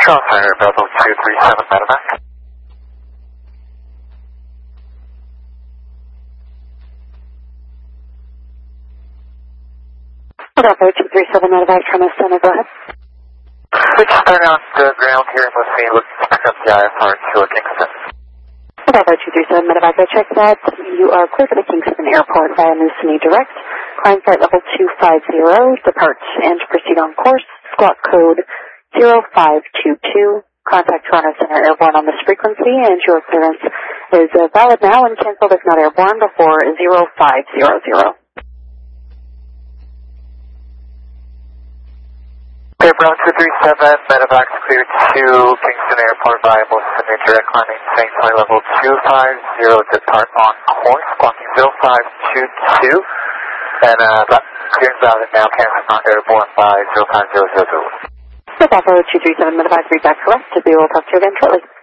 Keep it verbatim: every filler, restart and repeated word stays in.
Charles Center, Bravo two three seven, medevac. Bravo two three seven, medevac, Tremor Center, go ahead. We just started on the ground here in Lucene, looking to pick up the I F R to a Kingston. Bravo two three seven, medevac, I checked that. You are clear for the Kingston Airport via Lucene Direct. Climb flight level two five zero, depart and proceed on course. Squawk code zero five two two. Contact Toronto Center Airborne on this frequency, and your clearance is uh, valid now and canceled if not airborne before zero five zero zero. Okay, Bravo two three seven, medevac cleared to Kingston Airport via Lucene Direct, climbing Saint flight level two five zero, depart on course, squawking zero five two two. And uh, that clearance valid now, cancel not airborne by zero five zero zero zero. Bravo two three seven, medevac, read back correct. We will talk to you again shortly.